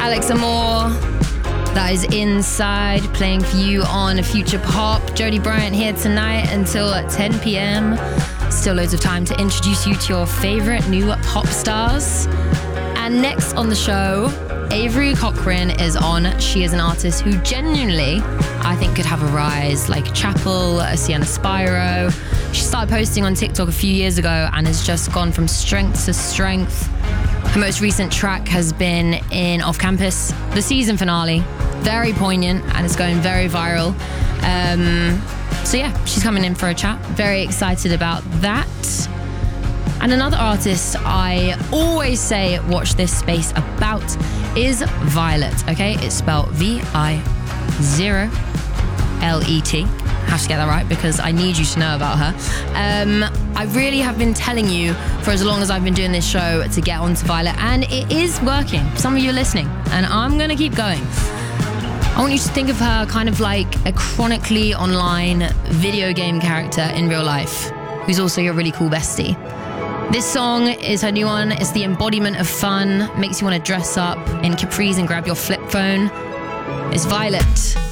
Alex Amore. That is Inside, playing for you on Future Pop. Jodie Bryant here tonight until 10 p.m. Still loads of time to introduce you to your favorite new pop stars. And next on the show, Avery Cochrane is on. She is an artist who genuinely, I think, could have a rise, like Chapel, Sienna Spyro. She started posting on TikTok a few years ago and has just gone from strength to strength. Her most recent track has been in Off Campus, the season finale. Very poignant and it's going very viral. So yeah, she's coming in for a chat. Very excited about that. And another artist I always say watch this space about is Violet, okay? It's spelled V-I-0-L-E-T. Have to get that right because I need you to know about her. I really have been telling you for as long as I've been doing this show to get onto Violet, and it is working. Some of you are listening, and I'm going to keep going. I want you to think of her kind of like a chronically online video game character in real life, who's also your really cool bestie. This song is her new one. It's the embodiment of fun, makes you want to dress up in capris and grab your flip phone. It's Violet.